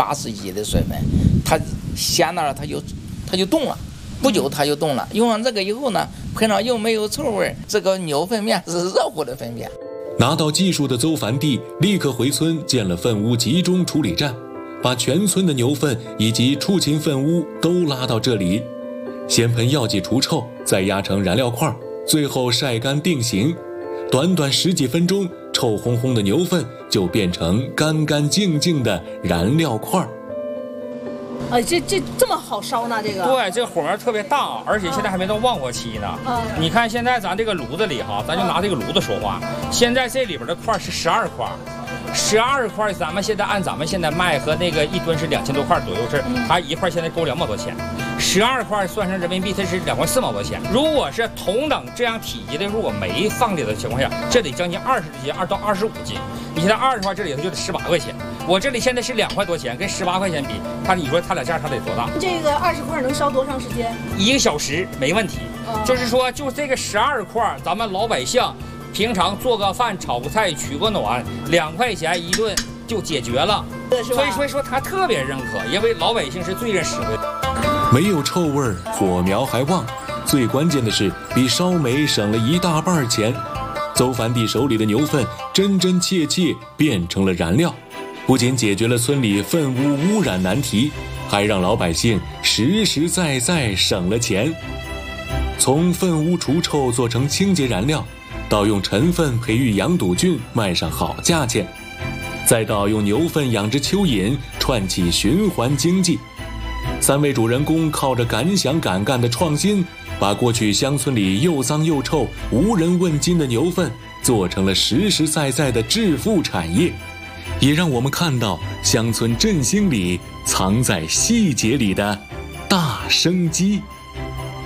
80级的水分，它咸那儿它就动了，不久它就动了。用上这个以后呢，喷上又没有臭味，这个牛粪便是热乎的粪便。 拿到技术的邹凡弟立刻回村建了粪污集中处理站，把全村的牛粪以及畜禽粪污都拉到这里，先喷药剂除臭，再压成燃料块，最后晒干定型。短短10几分钟，臭烘烘的牛粪就变成干干净净的燃料块。 这么好烧呢？这个对，这火苗特别大，而且现在还没到旺火期呢。你看现在咱这个炉子里哈，咱就拿这个炉子说话。现在这里边的块是12块，12块，咱们现在按咱们现在卖和那个1吨是2000多块左右，是它一块现在够2毛多钱。12块算成人民币，它是2块4毛多钱。如果是同等这样体积的，如果没放里的情况下，这得将近20斤，2到25斤。你现在20块，这里头就得18块钱。我这里现在是2块多钱，跟18块钱比，你说它俩价差得多大？ 这个20块能烧多长时间 ？1个小时没问题。就是说，就这个12块，咱们老百姓平常做个饭、炒个菜、取个暖，2块钱1顿就解决了。所以说他特别认可，因为老百姓是最认实惠的。 没有臭味，火苗还旺，最关键的是比烧煤省了1大半钱。邹凡弟手里的牛粪真真切切变成了燃料，不仅解决了村里粪污污染难题，还让老百姓实实在在省了钱。从粪污除臭做成清洁燃料，到用陈粪培育羊肚菌卖上好价钱，再到用牛粪养殖蚯蚓串起循环经济。3位主人公靠着敢想敢干的创新，把过去乡村里又脏又臭无人问津的牛粪做成了实实在在的致富产业，也让我们看到乡村振兴里藏在细节里的大生机。